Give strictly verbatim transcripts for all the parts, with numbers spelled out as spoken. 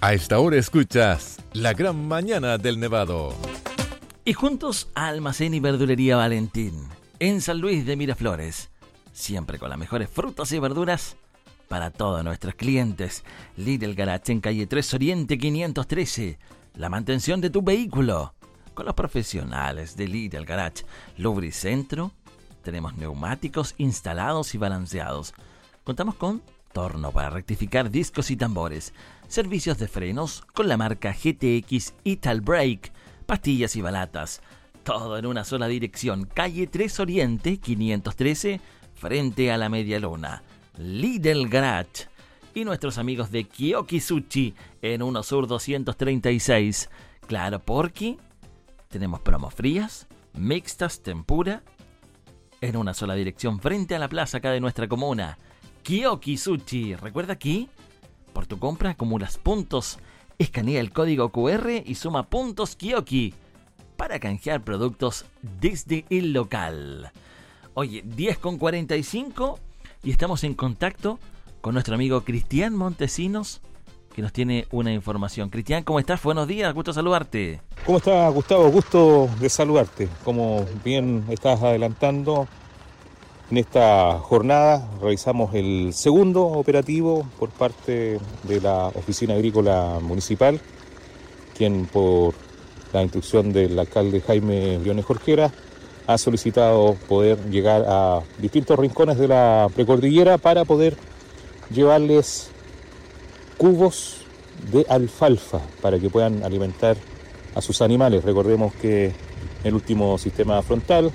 A esta hora escuchas La Gran Mañana del Nevado. Y juntos a Almacén y Verdulería Valentín, en San Luis de Miraflores. Siempre con las mejores frutas y verduras para todos nuestros clientes. Lidl Garage en calle tres Oriente quinientos trece. La mantención de tu vehículo con los profesionales de Lidl Garage. Lubricentro. Tenemos neumáticos instalados y balanceados. Contamos con torno para rectificar discos y tambores. Servicios de frenos con la marca G T X Ital Brake. Pastillas y balatas. Todo en una sola dirección. Calle tres Oriente quinientos trece, frente a la Media Luna. Lidl Garage. Y nuestros amigos de Kiyoki Sushi en uno Sur doscientos treinta y seis. Claro, porque tenemos promos frías, mixtas, tempura, en una sola dirección frente a la plaza acá de nuestra comuna. Kiyoki Sushi. Recuerda aquí, por tu compra acumulas puntos. Escanea el código Q R y suma puntos Kiyoki para canjear productos desde el local. Oye, diez con cuarenta y cinco y estamos en contacto con nuestro amigo Cristian Montesinos, que nos tiene una información. Cristian, ¿cómo estás? Buenos días, gusto saludarte. ¿Cómo estás, Gustavo? Gusto de saludarte. Como bien estás adelantando, en esta jornada realizamos el segundo operativo por parte de la Oficina Agrícola Municipal, quien por la instrucción del alcalde Jaime Briones Jorquera ha solicitado poder llegar a distintos rincones de la precordillera para poder llevarles cubos de alfalfa para que puedan alimentar a sus animales. Recordemos que el último sistema frontal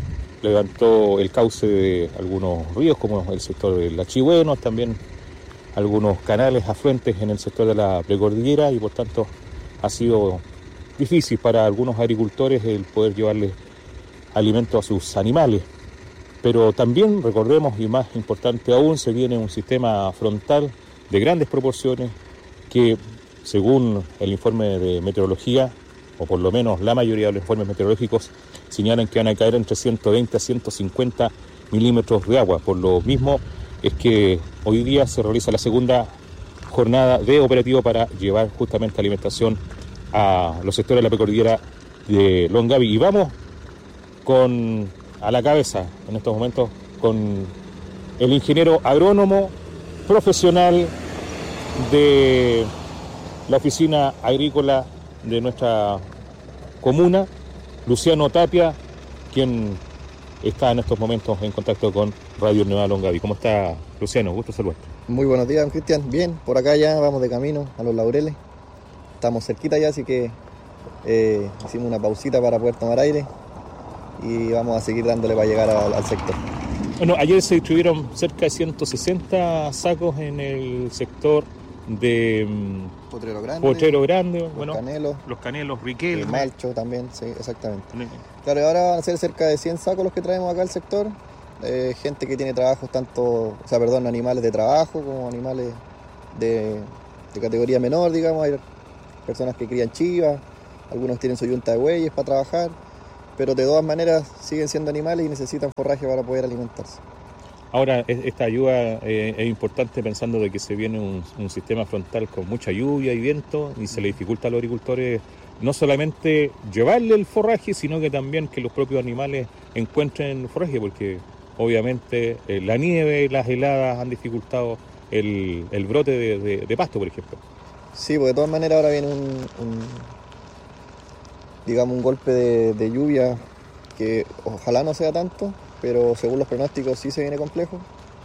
levantó el cauce de algunos ríos, como el sector del Achigüeno, también algunos canales afluentes en el sector de la precordillera, y por tanto ha sido difícil para algunos agricultores el poder llevarles alimento a sus animales. Pero también recordemos, y más importante aún, se viene un sistema frontal de grandes proporciones que, según el informe de meteorología, o por lo menos la mayoría de los informes meteorológicos, señalan que van a caer entre ciento veinte a ciento cincuenta milímetros de agua. Por lo mismo es que hoy día se realiza la segunda jornada de operativo para llevar justamente alimentación a los sectores de la precordillera de Longaví. Y vamos con a la cabeza en estos momentos con el ingeniero agrónomo profesional de la oficina agrícola de nuestra comuna, Luciano Tapia, quien está en estos momentos en contacto con Radio Nueva Longaví. ¿Cómo está, Luciano? Gusto saludarte. Muy buenos días, don Cristian. Bien, por acá ya vamos de camino a Los Laureles. Estamos cerquita ya, así que eh, hicimos una pausita para poder tomar aire y vamos a seguir dándole para llegar al, al sector. Bueno, ayer se distribuyeron cerca de ciento sesenta sacos en el sector de Potrero Grande, Potrero Grande, los bueno, Canelos, los Canelos, Riquel, Malcho también, sí, exactamente. Claro, y ahora van a ser cerca de cien sacos los que traemos acá al sector. Eh, gente que tiene trabajos tanto, o sea, perdón, animales de trabajo como animales de, de categoría menor, digamos. Hay personas que crían chivas, algunos tienen su yunta de bueyes para trabajar, pero de todas maneras siguen siendo animales y necesitan forraje para poder alimentarse. Ahora, esta ayuda eh, es importante pensando de que se viene un, un sistema frontal con mucha lluvia y viento y se le dificulta a los agricultores no solamente llevarle el forraje, sino que también que los propios animales encuentren forraje, porque obviamente eh, la nieve y las heladas han dificultado el, el brote de, de, de pasto, por ejemplo. Sí, porque de todas maneras ahora viene un, un digamos, un golpe de, de lluvia que ojalá no sea tanto, pero según los pronósticos sí se viene complejo.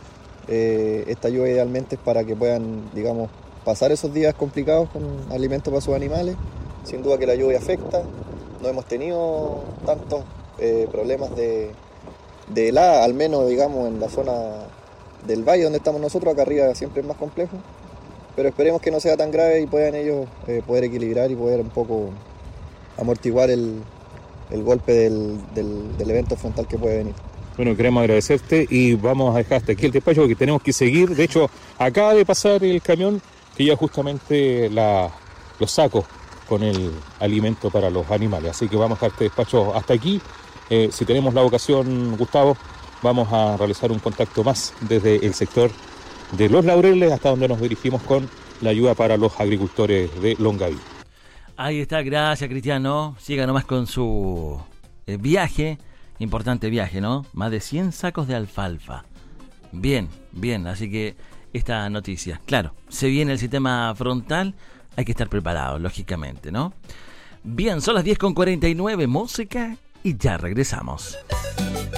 Eh, esta lluvia idealmente es para que puedan, digamos, pasar esos días complicados con alimentos para sus animales. Sin duda que la lluvia afecta. No hemos tenido tantos eh, problemas de, de helada, al menos, digamos, en la zona del valle donde estamos nosotros. Acá arriba siempre es más complejo, pero esperemos que no sea tan grave y puedan ellos eh, poder equilibrar y poder un poco amortiguar el, el golpe del, del, del evento frontal que puede venir. Bueno, queremos agradecerte y vamos a dejar hasta aquí el despacho porque tenemos que seguir. De hecho, acaba de pasar el camión que ya justamente la, los sacos con el alimento para los animales. Así que vamos a dejar este despacho hasta aquí. Eh, si tenemos la ocasión, Gustavo, vamos a realizar un contacto más desde el sector de Los Laureles hasta donde nos dirigimos con la ayuda para los agricultores de Longaví. Ahí está, gracias Cristiano. Siga nomás con su eh, viaje, importante viaje, ¿no? Más de cien sacos de alfalfa. Bien, bien, así que esta noticia, claro, se viene el sistema frontal, hay que estar preparado, lógicamente, ¿no? Bien, son las diez con cuarenta y nueve, música y ya regresamos.